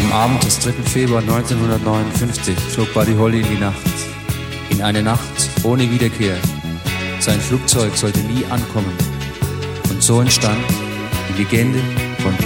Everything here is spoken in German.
Am Abend des 3. Februar 1959 flog Buddy Holly in die Nacht. In eine Nacht ohne Wiederkehr. Sein Flugzeug sollte nie ankommen. Und so entstand die Legende